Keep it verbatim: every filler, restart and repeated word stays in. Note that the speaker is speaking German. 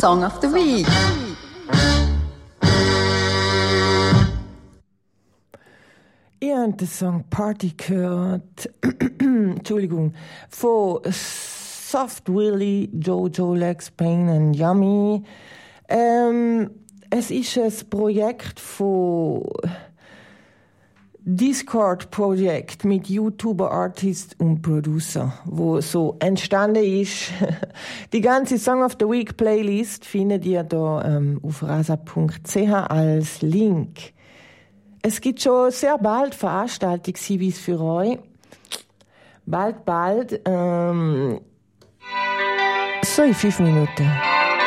Song of the Week. Ihr habt den Song Party gehört, Entschuldigung, von Soft Willy, Jojo, Legs, Pain and Yummy. Ähm, es ist ein Projekt von Discord-Projekt mit YouTuber, Artist und Producer, wo so entstanden ist. Die ganze Song of the Week Playlist findet ihr da ähm, auf rasa punkt c h als Link. Es gibt schon sehr bald Veranstaltungshinweise für euch. Bald, bald. Ähm, so in fünf Minuten.